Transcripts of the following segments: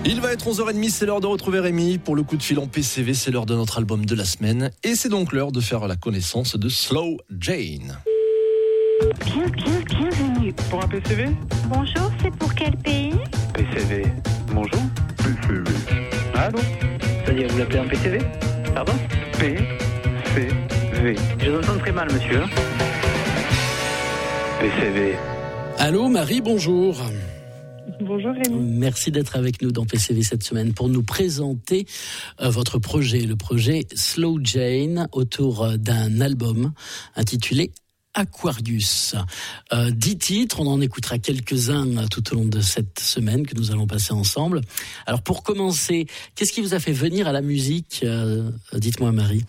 Il va être 11h30, c'est l'heure de retrouver Rémi pour le coup de fil en PCV, c'est l'heure de notre album de la semaine et c'est donc l'heure de faire la connaissance de Slow Jane. Bienvenue. Pour un PCV ? Bonjour, c'est pour quel pays ? PCV. Bonjour. PCV. Allô ? C'est-à-dire, vous l'appelez un PCV ? Pardon ? PCV. Je vous entends très mal, monsieur. PCV. Allô, Marie, bonjour. Bonjour Rémi. Merci d'être avec nous dans PCV cette semaine pour nous présenter votre projet, le projet Slow Jane, autour d'un album intitulé Aquarius. 10 titres, on en écoutera quelques-uns tout au long de cette semaine que nous allons passer ensemble. Alors pour commencer, qu'est-ce qui vous a fait venir à la musique ? Dites-moi Marie.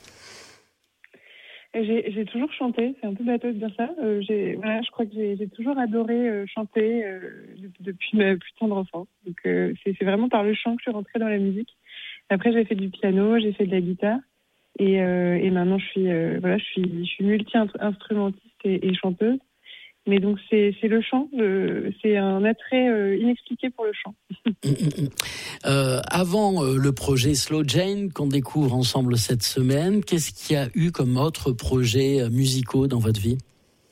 J'ai toujours chanté, c'est un peu bateau de dire ça. Je crois que j'ai toujours adoré chanter depuis ma plus tendre enfance. Donc c'est vraiment par le chant que je suis rentrée dans la musique. Après j'ai fait du piano, j'ai fait de la guitare et maintenant je suis multi-instrumentiste et chanteuse. Mais donc c'est le chant, c'est un attrait inexpliqué pour le chant. Avant le projet Slow Jane qu'on découvre ensemble cette semaine, qu'est-ce qu'il y a eu comme autres projets musicaux dans votre vie ?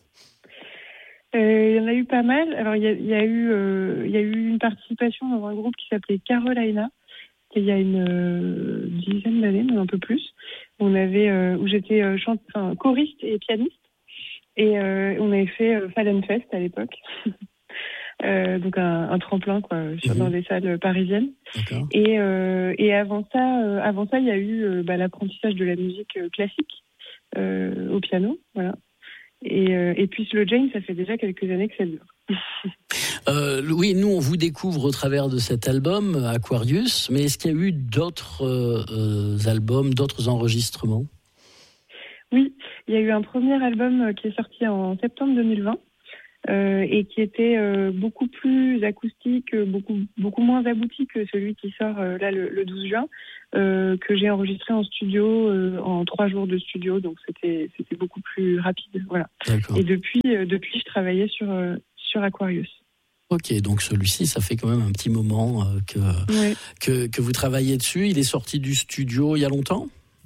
Il y en a eu pas mal. Alors il y a eu une participation dans un groupe qui s'appelait Carolina. C'était il y a une dizaine d'années, mais un peu plus. Où j'étais choriste et pianiste. Et on avait fait Fallen Fest à l'époque, donc un tremplin dans des salles parisiennes. D'accord. Et avant ça, il y a eu l'apprentissage de la musique classique au piano, voilà. Et puis Slow Jane, ça fait déjà quelques années que ça dure. Oui, nous on vous découvre au travers de cet album Aquarius, mais est-ce qu'il y a eu d'autres albums, d'autres enregistrements ? Oui, il y a eu un premier album qui est sorti en septembre 2020 et qui était beaucoup plus acoustique, beaucoup moins abouti que celui qui sort le 12 juin, que j'ai enregistré en studio en 3 jours de studio, donc c'était beaucoup plus rapide, voilà. D'accord. Et depuis je travaillais sur Aquarius. Ok, donc celui-ci, ça fait quand même un petit moment que vous travaillez dessus. Il est sorti du studio il y a longtemps ?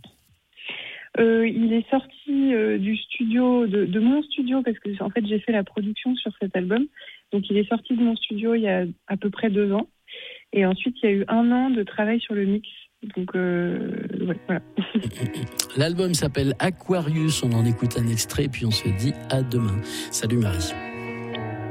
Il est sorti du studio, de mon studio, parce que en fait j'ai fait la production sur cet album. Donc il est sorti de mon studio il y a à peu près 2 ans. Et ensuite il y a eu 1 an de travail sur le mix. Donc voilà. L'album s'appelle Aquarius, on en écoute un extrait, puis on se dit à demain. Salut Marie.